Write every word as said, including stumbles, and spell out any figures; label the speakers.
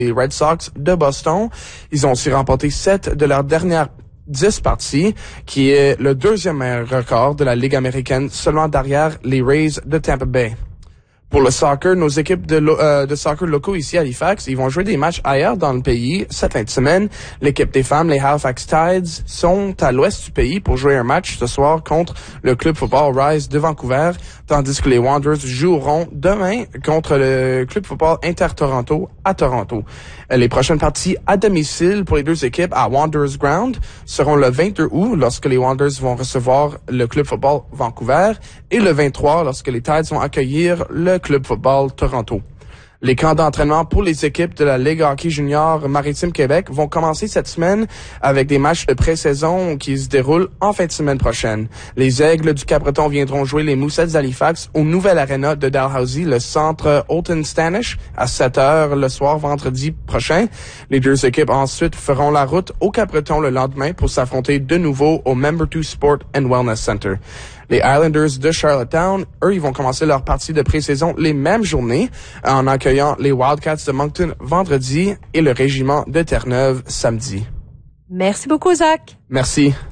Speaker 1: les Red Sox de Boston. Ils ont aussi remporté sept de leurs dernières dix parties, qui est le deuxième meilleur record de la Ligue américaine, seulement derrière les Rays de Tampa Bay. Pour le soccer, nos équipes de, lo- euh, de soccer locaux ici à Halifax, ils vont jouer des matchs ailleurs dans le pays cette fin de semaine. L'équipe des femmes, les Halifax Tides, sont à l'ouest du pays pour jouer un match ce soir contre le club football Rise de Vancouver, tandis que les Wanderers joueront demain contre le club football Inter-Toronto à Toronto. Les prochaines parties à domicile pour les deux équipes à Wanderers Ground seront le vingt-deux août lorsque les Wanderers vont recevoir le club football Vancouver et le vingt-trois lorsque les Tides vont accueillir le club football Toronto. Les camps d'entraînement pour les équipes de la Ligue hockey junior Maritime Québec vont commencer cette semaine avec des matchs de pré-saison qui se déroulent en fin de semaine prochaine. Les Aigles du Cap-Breton viendront jouer les Moussettes d'Halifax au nouvel aréna de Dalhousie, le centre Holton Stanish, à sept heures le soir vendredi prochain. Les deux équipes ensuite feront la route au Cap-Breton le lendemain pour s'affronter de nouveau au Membertou Sport and Wellness Center. Les Islanders de Charlottetown, eux, ils vont commencer leur partie de pré-saison les mêmes journées en accueillant les Wildcats de Moncton vendredi et le Régiment de Terre-Neuve samedi.
Speaker 2: Merci beaucoup, Zach.
Speaker 1: Merci.